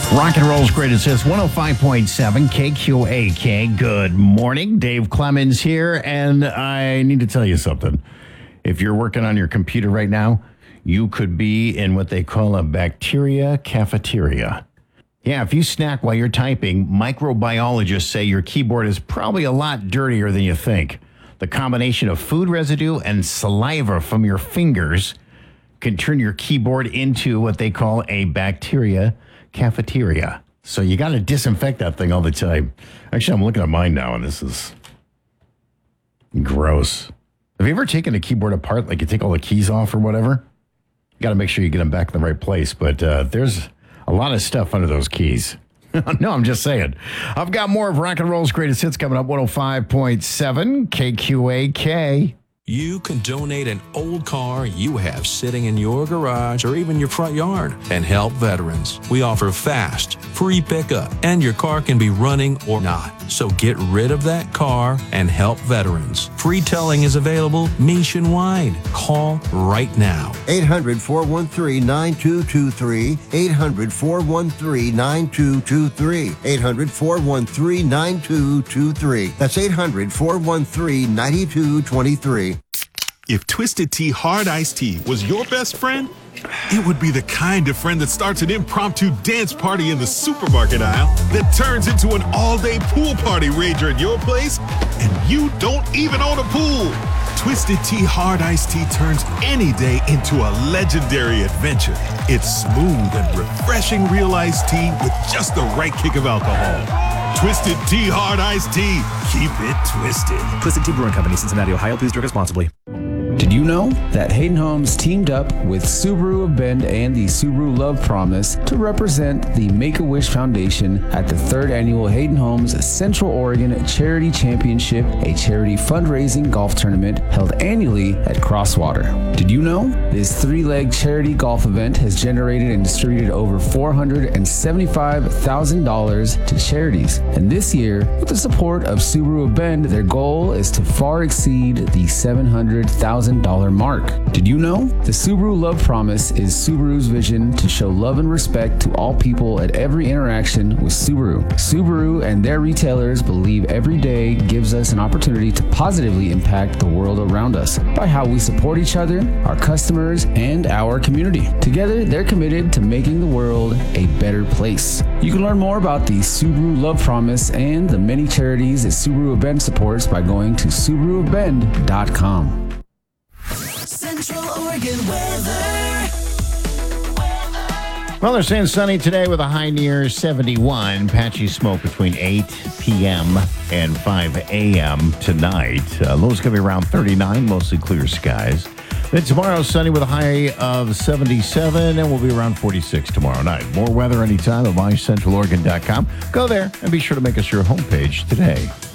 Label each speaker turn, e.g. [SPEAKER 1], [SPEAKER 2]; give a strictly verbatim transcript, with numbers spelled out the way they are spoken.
[SPEAKER 1] Rock and roll's greatest hits, one oh five point seven K Q A K. Good morning. Dave Clemens here, and I need to tell you something. If you're working on your computer right now, you could be in what they call a bacteria cafeteria. Yeah, if you snack while you're typing, microbiologists say your keyboard is probably a lot dirtier than you think. The combination of food residue and saliva from your fingers can turn your keyboard into what they call a bacteria cafeteria. So you got to disinfect that thing all the time. Actually, I'm looking at mine now, and this is gross. Have you ever taken a keyboard apart, like you take all the keys off or whatever? You got to make sure you get them back in the right place. But uh, there's a lot of stuff under those keys. No, I'm just saying. I've got more of rock and roll's greatest hits coming up. one oh five point seven K Q A K.
[SPEAKER 2] You can donate an old car you have sitting in your garage or even your front yard and help veterans. We offer fast, free pickup, and your car can be running or not. So get rid of that car and help veterans. Free towing is available nationwide. Call right now.
[SPEAKER 3] eight hundred, four one three, nine two two three. eight hundred, four one three, nine two two three. eight hundred, four one three, nine two two three. That's eight hundred, four one three, nine two two three.
[SPEAKER 4] If Twisted Tea Hard Iced Tea was your best friend, it would be the kind of friend that starts an impromptu dance party in the supermarket aisle that turns into an all-day pool party rager at your place, and you don't even own a pool. Twisted Tea Hard Iced Tea turns any day into a legendary adventure. It's smooth and refreshing real iced tea with just the right kick of alcohol. Twisted Tea Hard Iced Tea. Keep it twisted.
[SPEAKER 5] Twisted Tea Brewing Company, Cincinnati, Ohio. Please drink responsibly.
[SPEAKER 6] Did you know that Hayden Homes teamed up with Subaru of Bend and the Subaru Love Promise to represent the Make-A-Wish Foundation at the third annual Hayden Homes Central Oregon Charity Championship, a charity fundraising golf tournament held annually at Crosswater? Did you know this three-leg charity golf event has generated and distributed over four hundred seventy-five thousand dollars to charities? And this year, with the support of Subaru of Bend, their goal is to far exceed the seven hundred thousand dollars mark. Did you know the Subaru Love Promise is Subaru's vision to show love and respect to all people at every interaction with Subaru? Subaru and their retailers believe every day gives us an opportunity to positively impact the world around us by how we support each other, our customers, and our community. Together, they're committed to making the world a better place. You can learn more about the Subaru Love Promise and the many charities that Subaru of Bend supports by going to Subaru of Bend dot com.
[SPEAKER 7] Central Oregon weather.
[SPEAKER 1] Well, they're saying sunny today with a high near seventy-one. Patchy smoke between eight p.m. and five a.m. tonight. Uh, lows going to be around thirty-nine, mostly clear skies. Then tomorrow, sunny with a high of seventy-seven, and we'll be around forty-six tomorrow night. More weather anytime at my central oregon dot com. Go there and be sure to make us your homepage today.